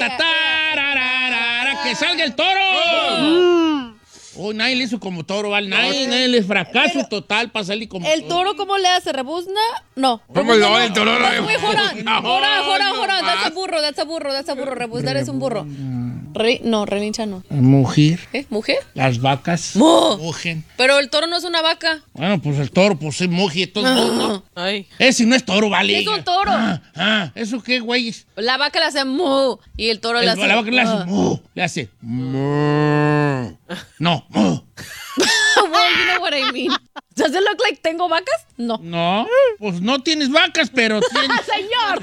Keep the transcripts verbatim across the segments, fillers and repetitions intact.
ta, tararara, ¡que salga el toro! Oh, nadie le hizo como toro, ¿vale? Nadie, nadie le fracaso Pero, total para salir como ¿el toro. toro cómo le hace? ¿Rebuzna? No. ¿Cómo no? El toro no. Wait, hold on. Hold on, hold on, hold on. That's a burro, that's a burro, that's a burro. Rebuznar es un burro. Re, no, relincha no. Mugir. ¿Qué? ¿Mujer? Las vacas Mu. mugen. Pero el toro no es una vaca. Bueno, pues el toro, pues es mugi. ¿No? Ay. Ese no es toro, vale. Es un toro. Ah, ah, ¿eso qué, güey? La vaca le hace mu y el toro le hace. La vaca le hace ah. mu. Le hace mu. No, mu. Well, you know what I mean. Does it look like tengo vacas? No. No, pues no tienes vacas, pero tienes. ¡Señor!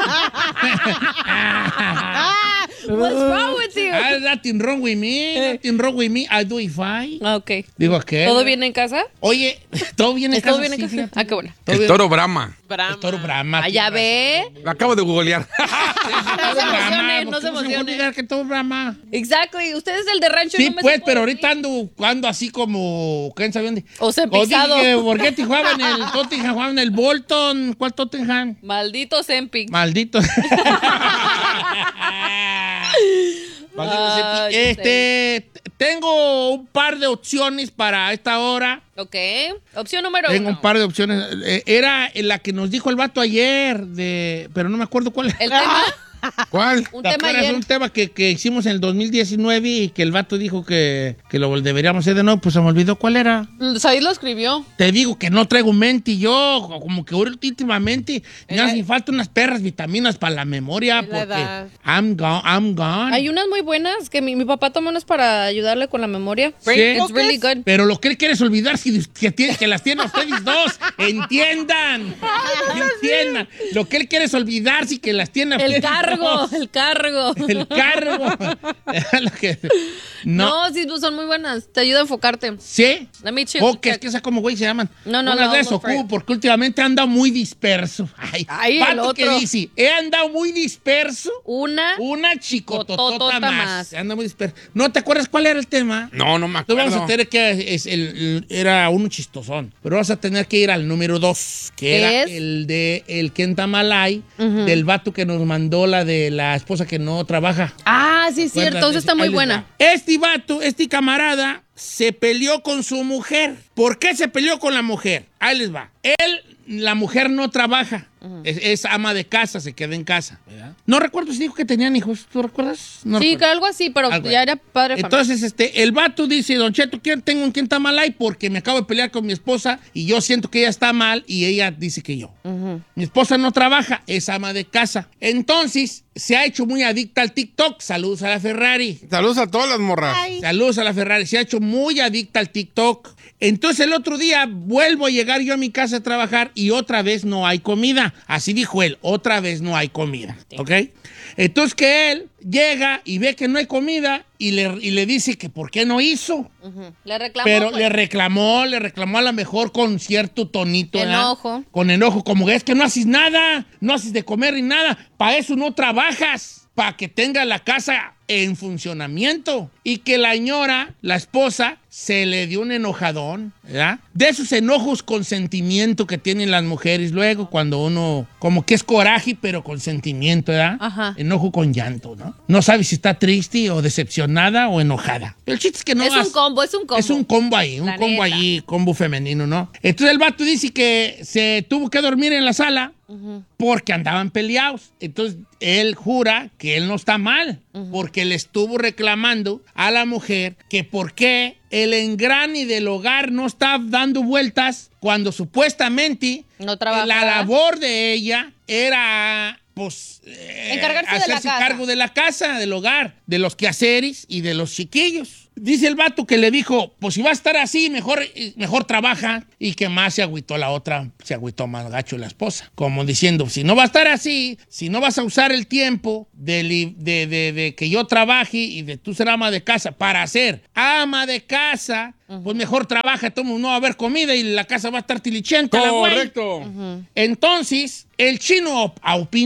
What's wrong with you? Ah, nothing wrong with me. Nothing wrong with me. I do it fine. Ah, ok. Digo, ¿qué? ¿Todo bien en casa? Oye, ¿todo bien en ¿Todo casa? bien en Sí, casa? fíjate. Ah, qué bueno. Todo El bien. toro Brahma. Brahma. El toro Brahma. Ah, ya ve. Lo acabo de googlear. No se emocione, no se emocione. olvidar que todo Brahma. Exactly. Usted es el de rancho. Sí, no me pues, supo pero de ahorita mí. ando, ando así como. ¿Quién sabe dónde? O sea, pisado. dije que Borghetti jugaba en el Tottenham, jugaba en el Bolton. ¿Cuál Tottenham? Maldito Zempic. Maldito. Maldito Ah, Zepi. este, tengo un par de opciones para esta hora. Ok. Opción número Tengo uno. un par de opciones. Eh, Era la que nos dijo el vato ayer, de, pero no me acuerdo cuál era. El tema. ¿Cuál? Un ¿Te tema acuerdas? ayer. Un tema que, que hicimos en el dos mil diecinueve y que el vato dijo que, que lo deberíamos hacer de nuevo, pues se me olvidó cuál era. Said lo escribió. Te digo que no traigo mente y yo, como que últimamente me la- hacen falta unas perras vitaminas para la memoria Es la porque edad. I'm gone, I'm gone. Hay unas muy buenas que mi, mi papá tomó unas para ayudarle con la memoria. Sí. It's really good. Pero lo que él quiere es olvidar si, que, tiene, que las tiene ustedes dos. Entiendan. Entiendan. Lo que él quiere es olvidar si que las tiene El ustedes cargo, dos. el cargo. El cargo. Lo que- no. No, sí, pues son muy buenas. Te ayuda a enfocarte. ¿Sí? Let me check. O que es que esa como güey se llaman. No, no, las no, desocupo look for it. porque últimamente he andado muy disperso. Ay, Ay, el Pato que otro. dice, he andado muy disperso. Una. Una chicototota Cototota más. más. Anda muy disperso. ¿No te acuerdas cuál era el tema? No, no me Tú vamos acuerdo. a tener que es el, el- era uno chistosón, pero vas a tener que ir al número dos, que ¿Qué era es? el de el Kentamalay, del vato que nos mandó la de la esposa que no trabaja. Ah, sí, es cierto. Esa está muy Ahí les buena. va. Este vato, este camarada, se peleó con su mujer. ¿Por qué se peleó con la mujer? Ahí les va. Él, la mujer no trabaja. es, es ama de casa, se queda en casa. ¿verdad? No recuerdo si dijo que tenían hijos. ¿Tú recuerdas? No Sí, recuerdo. algo así, pero Algo ya ahí. era padre de familia. Entonces, este, el vato dice, Don Cheto, ¿quién tengo en Kentamalay? Porque me acabo de pelear con mi esposa y yo siento que ella está mal y ella dice que yo. Mi esposa no trabaja, es ama de casa. Entonces, se ha hecho muy adicta al TikTok. Saludos a la Ferrari. Saludos a todas las morras. Saludos a la Ferrari. Se ha hecho muy adicta al TikTok. Entonces, el otro día vuelvo a llegar yo a mi casa a trabajar y otra vez no hay comida. Así dijo él, otra vez no hay comida. ¿Ok? Entonces, que él llega y ve que no hay comida y le, y le dice que por qué no hizo. Ujú. Le reclamó. Pero pues. le reclamó, le reclamó a lo mejor con cierto tonito. ¿verdad? Enojo. Con enojo, como es que no haces nada, no haces de comer ni nada. Para eso no trabajas, para que tenga la casa en funcionamiento. Y que la señora, la esposa, se le dio un enojadón, ¿verdad? De esos enojos con sentimiento que tienen las mujeres luego, cuando uno, como que es coraje, pero con sentimiento, ¿verdad? Ajá. Enojo con llanto, ¿no? No sabes si está triste o decepcionada o enojada. El chiste es que no Es has- un combo, es un combo. es un combo ahí, un La combo neta. ahí, combo femenino, ¿no? Entonces el vato dice que se tuvo que dormir en la sala porque andaban peleados. Entonces él jura que él no está mal porque le estuvo reclamando a la mujer que por qué el engrane del hogar no está dando vueltas cuando supuestamente No trabaja. la labor de ella era pues eh, Encargarse de la hacerse casa. cargo de la casa, del hogar, de los quehaceres y de los chiquillos. Dice el vato que le dijo, pues si va a estar así, mejor, mejor trabaja. Y que más se agüitó la otra, se agüitó más gacho la esposa. Como diciendo, si no va a estar así, si no vas a usar el tiempo de, li- de, de- de que yo trabaje y de tú ser ama de casa para ser ama de casa, pues mejor trabaja, todo no va a haber comida y la casa va a estar tilichenta. la güey. Correcto. Entonces, el chino op- opinó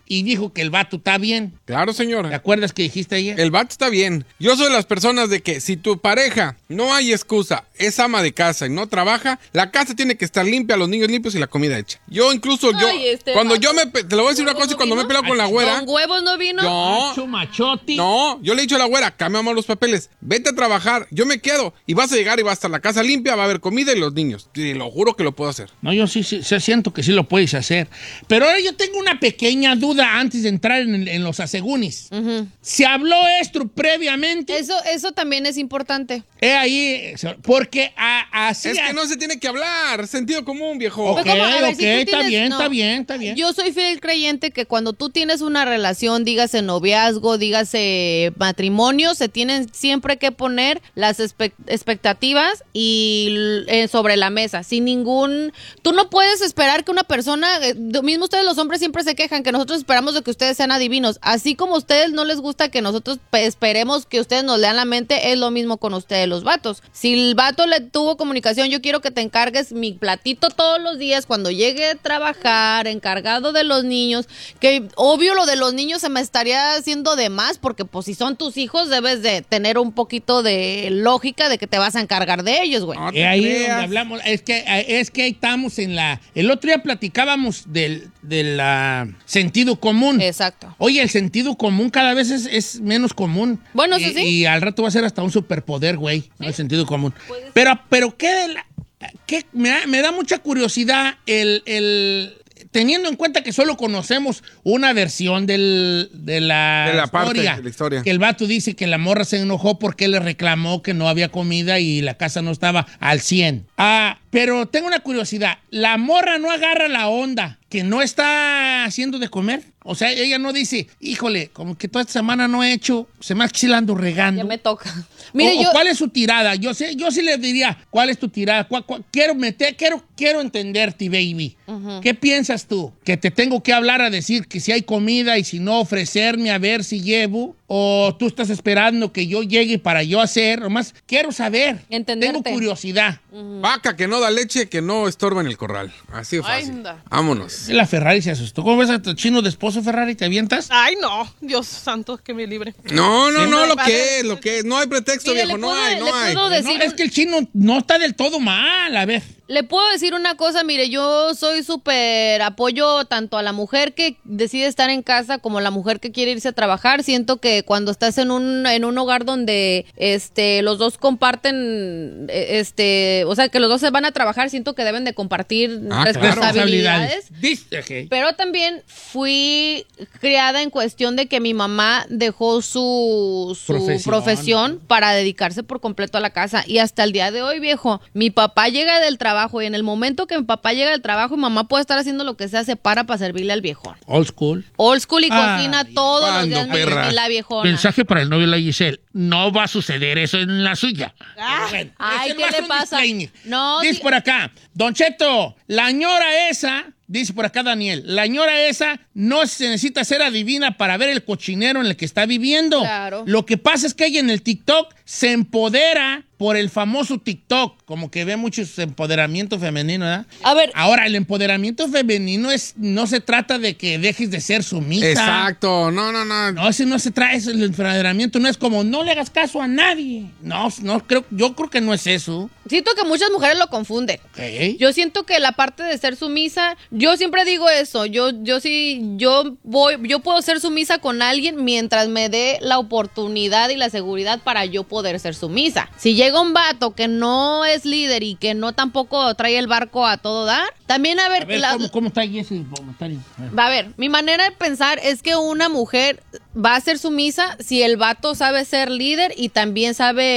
y dijo que el vato está bien. Claro, ¿Te señor. acuerdas que dijiste ayer? El vato está bien. Yo soy de las personas de que si tu pareja, no hay excusa, es ama de casa y no trabaja, la casa tiene que estar limpia, los niños limpios y la comida hecha. Yo incluso, yo, Ay, este cuando vato. yo me, pe- te lo voy a decir una cosa, y cuando me he peleado con la güera, ¿Con huevos no vino? no, Macho, machoti. no, yo le he dicho a la güera, cámbiame los papeles, vete a trabajar, yo me quedo y vas a llegar y va a estar la casa limpia, va a haber comida y los niños. Y lo juro que lo puedo hacer. No, yo sí, sí, sí siento que sí lo puedes hacer. Pero ahora yo tengo una pequeña duda antes de entrar en, en los asegunis. ¿Se habló esto previamente? Eso, eso también es importante. He ahí, porque a- así... Es que no se tiene que hablar, sentido común, viejo. Ok, Fue como, a ver, ok, si tú está tienes- bien, no. está bien, está bien. Yo soy fiel creyente que cuando tú tienes una relación, dígase noviazgo, dígase matrimonio, se tienen siempre que poner las espe- expectativas y eh, sobre la mesa, sin ningún... Tú no puedes esperar que una persona, eh, lo mismo ustedes los hombres siempre se quejan que nosotros esperamos de que ustedes sean adivinos, así como a ustedes no les gusta que nosotros pe- esperemos que ustedes nos lean la mente, es lo mismo con ustedes los vatos. Si el vato le tuvo comunicación, yo quiero que te encargues mi platito todos los días cuando llegue a trabajar, encargado de los niños, que obvio lo de los niños se me estaría haciendo de más, porque pues si son tus hijos debes de tener un poquito de lógica de que te vas a encargar de ellos, güey. No te Eh, ahí creas. donde hablamos, es que, eh, es que ahí estamos en la... El otro día platicábamos del, del ah, sentido común. Exacto. Oye, el sentido común cada vez es, es menos común. Bueno, y, eso sí. Y al rato va a ser hasta un superpoder, güey, ¿no? El sentido común. Pero, pero ¿qué de la- qué- me, da- me da mucha curiosidad el, el... Teniendo en cuenta que solo conocemos una versión del, de la, De la parte historia, de la historia. que el vato dice que la morra se enojó porque le reclamó que no había comida y la casa no estaba al cien. Ah, pero tengo una curiosidad. ¿La morra no agarra la onda que no está haciendo de comer? O sea, ella no dice, híjole, como que toda esta semana no he hecho, se me ha la ando regando. Ya me toca. Mire, o, o yo... ¿cuál es su tirada? Yo sé, yo sí le diría, ¿cuál es tu tirada? ¿Cuál- cuál- quiero meter, quiero, quiero entenderte, baby. ¿Qué piensas tú? ¿Que te tengo que hablar a decir que si hay comida y si no ofrecerme a ver si llevo? ¿O tú estás esperando que yo llegue para yo hacer? Nomás quiero saber. Entenderte. Tengo curiosidad. Vaca que no da leche, que no estorba en el corral. Así de fácil. anda. Vámonos. La Ferrari se asustó. ¿Cómo ves a tu chino de esposo, Ferrari? ¿Te avientas? Ay, no. Dios santo, que me libre. No, no, Sí, no, no, lo padre. que es, lo que es. No hay pretexto, Mire, viejo, le no puedo- hay, le no hay. puedo No, decir es que el chino no está del todo mal. A ver. Le puedo decir una cosa, mire, yo soy súper apoyo tanto a la mujer que decide estar en casa como a la mujer que quiere irse a trabajar. Siento que cuando estás en un, en un hogar donde este, los dos comparten, eh, este, o sea, que los dos se van a trabajar, siento que deben de compartir Ah, claro. responsabilidades. Dice, ok. Pero también fui criada en cuestión de que mi mamá dejó su, su Profesión. profesión. para dedicarse por completo a la casa. Y hasta el día de hoy, viejo, mi papá llega del trabajo y en el momento que mi papá llega del trabajo, mi mamá puede estar haciendo lo que sea, se para para servirle al viejón. Old school. Old school y Ay, cocina todos los ¿cuándo, días mi- perra? mi- la viejona. Mensaje para el novio de la Giselle. No va a suceder eso en la suya. Pero bueno, Ay, ese ¿qué nomás le un pasa? disclaimer. No, Dice sí. por acá, Don Cheto, la ñora esa, dice por acá Daniel, la ñora esa no se necesita ser adivina para ver el cochinero en el que está viviendo. Claro. Lo que pasa es que ella en el TikTok se empodera por el famoso TikTok, como que ve mucho empoderamiento femenino, ¿verdad? A ver, Ahora, el empoderamiento femenino es, no se trata de que dejes de ser sumisa. Exacto, no, no, no. No, ese no se trae, eso, el empoderamiento no es como no le hagas caso a nadie. No, no creo, yo creo que no es eso. siento que muchas mujeres lo confunden. Ok. Yo siento que la parte de ser sumisa, yo siempre digo eso, yo, yo sí, yo voy, yo puedo ser sumisa con alguien mientras me dé la oportunidad y la seguridad para yo poder ser sumisa. Si llega un vato que no es líder y que no tampoco trae el barco a todo dar, también a ver, A ver, la- ¿cómo, cómo está ahí ese comentario? A ver. va a ver, mi manera de pensar es que una mujer va a ser sumisa si el vato sabe ser líder y también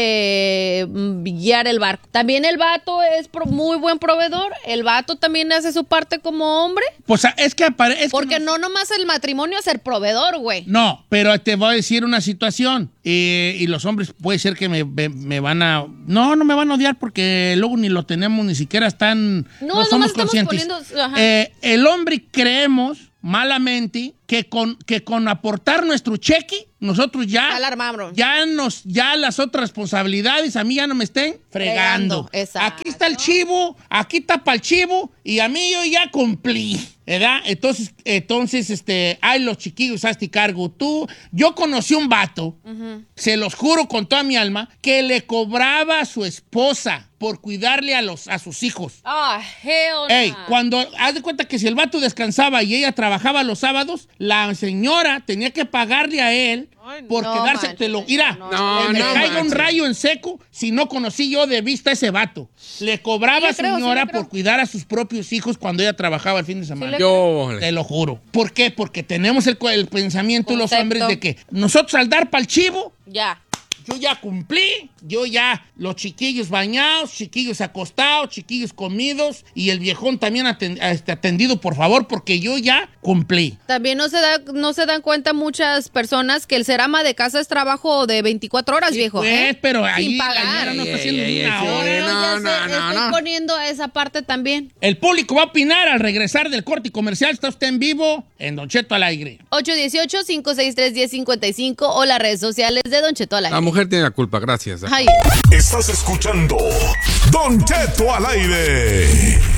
sabe mm, guiar el barco. También el vato es pro- muy buen proveedor, el vato también hace su parte como hombre, Pues ah, es que aparece. porque no nomás el matrimonio es ser proveedor, güey. No, pero te voy a decir una situación. eh, y los hombres puede ser que me, me- me van a... No, no me van a odiar porque luego ni lo tenemos, ni siquiera están... No, No, nomás somos estamos conscientes. poniendo- ajá. Eh, el hombre creemos malamente que con, que con aportar nuestro cheque nosotros ya, Ya la armaron. ya nos, ya las otras responsabilidades a mí ya no me estén fregando. Fregando, exacto. Aquí está el chivo, aquí está para el chivo y a mí yo ya cumplí, ¿verdad? Entonces, entonces, este, ay, los chiquillos, hazte cargo tú. Yo conocí un vato, uh-huh. se los juro con toda mi alma, que le cobraba a su esposa por cuidarle a los a sus hijos. Ah, oh, hell Ey, no. cuando, haz de cuenta que si el vato descansaba y ella trabajaba los sábados, la señora tenía que pagarle a él Ay, por no quedarse, manches, te lo, mira, no, no, me no caiga un manches. rayo en seco si no conocí yo de vista a ese vato. Le cobraba Sí le creo, señora sí le creo. por cuidar a sus propios hijos cuando ella trabajaba el fin de semana. le Yo, Te lo juro. ¿Por qué? Porque tenemos el, el pensamiento los Concepto. hombres de que nosotros al dar pa'l chivo, Ya. yo ya cumplí, yo ya, los chiquillos bañados, chiquillos acostados, chiquillos comidos y el viejón también aten- este, atendido, por favor, porque yo ya cumplí. También no se, da, no se dan cuenta muchas personas que el ser ama de casa es trabajo de veinticuatro horas, Sí, viejo. pues, ¿eh? pero ahí Sin la pagar. señora no está Ey, haciendo ey, ni ey, una sí, hora. Yo no, ya no, sé, no, estoy no. poniendo esa parte también. El público va a opinar al regresar del corte comercial. Está usted en vivo en Don Cheto al aire. ocho uno ocho, cinco seis tres, uno cero cinco cinco o las redes sociales de Don Cheto al aire. La mujer tiene la culpa, gracias. Ay. Estás escuchando Don Cheto al aire.